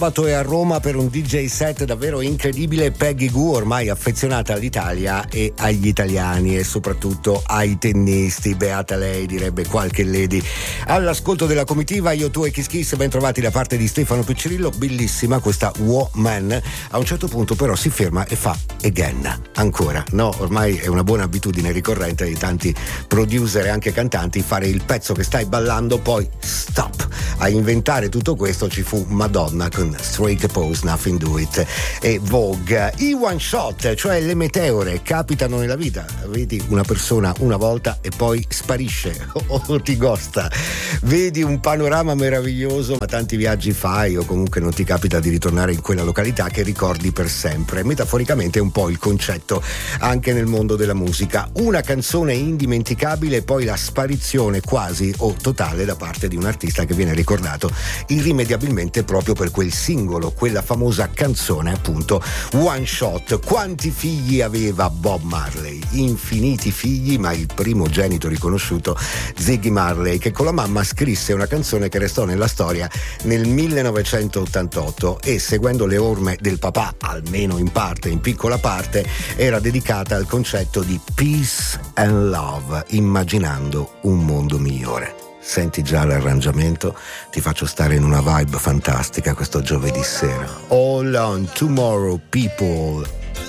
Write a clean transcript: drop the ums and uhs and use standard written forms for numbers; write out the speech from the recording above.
Sabato è a Roma per un DJ set davvero incredibile. Peggy Gou, ormai affezionata all'Italia e agli italiani e soprattutto ai tennisti. Beata lei, direbbe qualche lady. All'ascolto della comitiva, io, tu e Kiss Kiss, ben trovati da parte di Stefano Piccirillo. Bellissima questa Woman. A un certo punto però si ferma e fa again. Ancora. No, ormai è una buona abitudine ricorrente di tanti producer e anche cantanti fare il pezzo che stai ballando, poi stop. A inventare tutto questo ci fu Madonna con Straight Pose, Nothing Do It e Vogue. I one shot, cioè le meteore, capitano nella vita. Vedi una persona una volta e poi sparisce o ti ghosta. Vedi un panorama meraviglioso, ma tanti viaggi fai o comunque non ti capita di ritornare in quella località che ricordi per sempre. Metaforicamente è un po' il concetto anche nel mondo della musica. Una canzone indimenticabile e poi la sparizione quasi o totale da parte di un artista che viene ricordato irrimediabilmente proprio per quel singolo, quella famosa canzone appunto One Shot. Quanti figli aveva Bob Marley? Infiniti figli, ma il primogenito riconosciuto, Ziggy Marley, che con la mamma scrisse una canzone che restò nella storia nel 1988 e, seguendo le orme del papà, almeno in parte, in piccola parte, era dedicata al concetto di peace and love, immaginando un mondo migliore. Senti già l'arrangiamento, ti faccio stare in una vibe fantastica questo giovedì sera. All on tomorrow, people.